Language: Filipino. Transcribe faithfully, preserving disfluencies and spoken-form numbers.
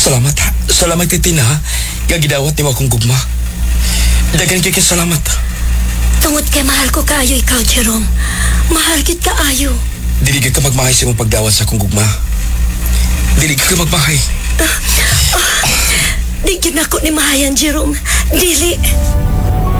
Salamat. Salamat kay Tina. Gagidawat ni mo akong gugma. Dagan kay salamat. Tungod kay mahal ko kaayo ikaw, Jerome. Mahal gid kaayo. Dili ka magmahay sa imong pagdawat sa akong gugma. Dili ka magmahay. Uh, uh, di gid nako ni mahayan, Jerome. Dili.